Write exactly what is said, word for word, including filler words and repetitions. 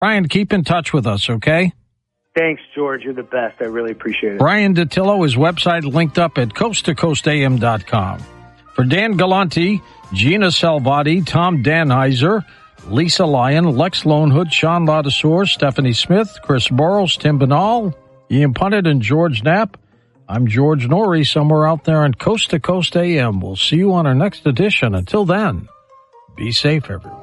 Brian, keep in touch with us, okay? Thanks, George. You're the best. I really appreciate it. Brian Dattilo, his website linked up at coast to coast a m dot com. For Dan Galante, Gina Salvati, Tom Danheiser, Lisa Lyon, Lex Lonehood, Sean Ladouceur, Stephanie Smith, Chris Burrows, Tim Banal, Ian Punnett, and George Knapp, I'm George Norrie, somewhere out there on Coast to Coast A M. We'll see you on our next edition. Until then, be safe, everyone.